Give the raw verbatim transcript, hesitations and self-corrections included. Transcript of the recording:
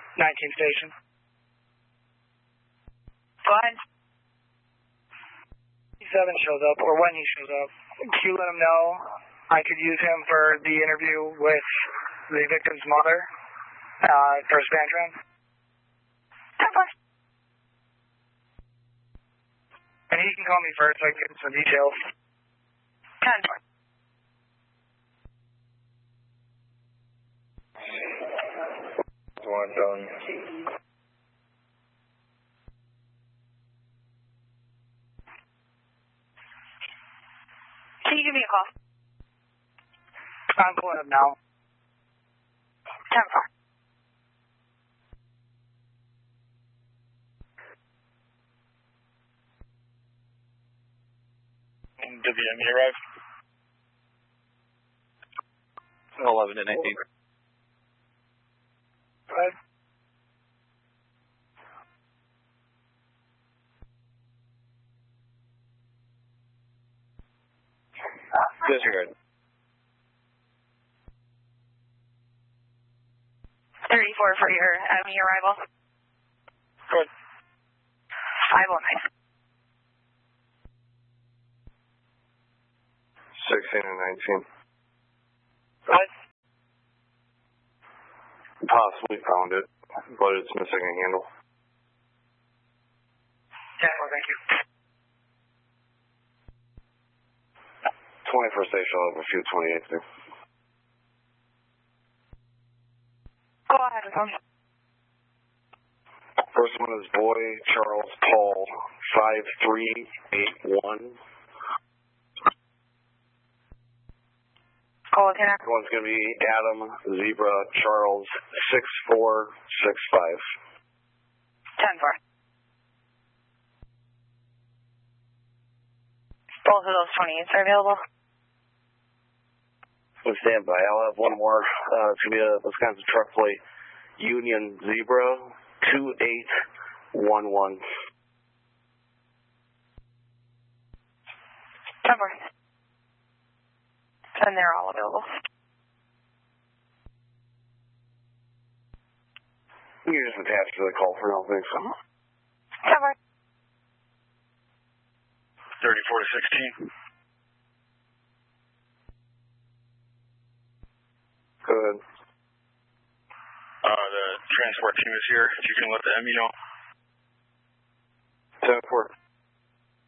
nineteen station. Go ahead. seven shows up, or when he shows up, can you let him know I could use him for the interview with the victim's mother uh, for Spantran? And he can call me first so I can get some details. ten four. One done. Can you give me a call? I'm pulling up now. ten four. W M E arrive? eleven and eighteen. Right. Disregard. thirty-four for your M E arrival. Good. five oh nine. sixteen and nineteen. What? Possibly found it, but it's missing a handle. ten four, thank you. twenty-first station, I'll have a few twenty-eight there. Go ahead with him. First one is boy Charles Paul, five three eight one. Call Lieutenant. Next one's going to be Adam Zebra Charles, six four six five. ten four. Both of those twenty-eights are available. We'll stand by. I'll have one more. Uh, it's going to be a Wisconsin truck plate. Union Zebra, two eight one one. ten four. And they're all available. You can just attach to the call for now, thanks. ten four. thirty-four to sixteen. Good. Uh, the transport team is here. If you can let the M E know. ten four.